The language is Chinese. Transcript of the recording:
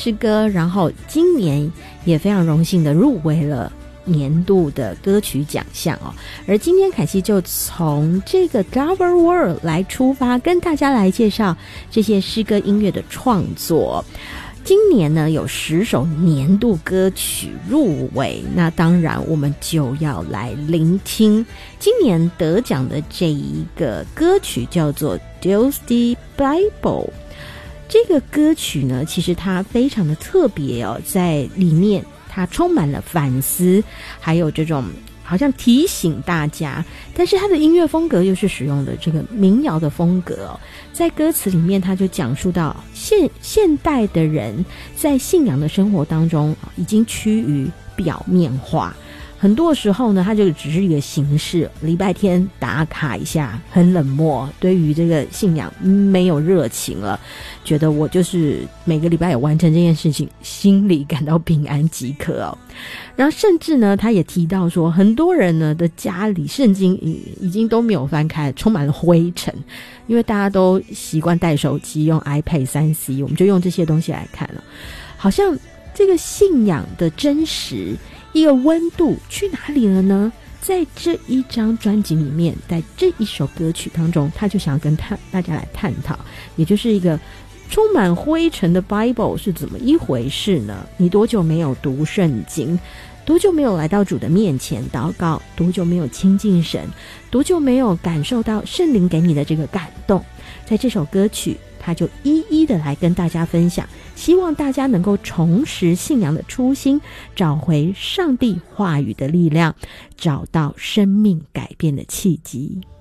诗歌，然后今年也非常荣幸的入围了年度的歌曲奖项哦。而今天凯西就从这个 Flower World 来出发，跟大家来介绍这些诗歌音乐的创作。今年呢有10首年度歌曲入围，那当然我们就要来聆听今年得奖的这一个歌曲，叫做 Dusty Bible。 这个歌曲呢其实它非常的特别哦，在里面它充满了反思，还有这种好像提醒大家，但是它的音乐风格又是使用的这个民谣的风格哦。在歌词里面他就讲述到现代的人在信仰的生活当中已经趋于表面化，很多时候呢它就只是一个形式，礼拜天打卡一下，很冷漠，对于这个信仰没有热情了，觉得我就是每个礼拜有完成这件事情，心里感到平安即可哦。然后甚至呢他也提到说，很多人呢的家里圣经已经都没有翻开，充满了灰尘，因为大家都习惯带手机用 iPad 3C， 我们就用这些东西来看了，好像这个信仰的真实一个温度去哪里了呢？在这一张专辑里面，在这一首歌曲当中，他就想要跟大家来探讨，也就是一个充满灰尘的 Bible 是怎么一回事呢？你多久没有读圣经？多久没有来到主的面前祷告？多久没有亲近神？多久没有感受到圣灵给你的这个感动？在这首歌曲他就一一的来跟大家分享，希望大家能够重拾信仰的初心，找回上帝话语的力量，找到生命改变的契机。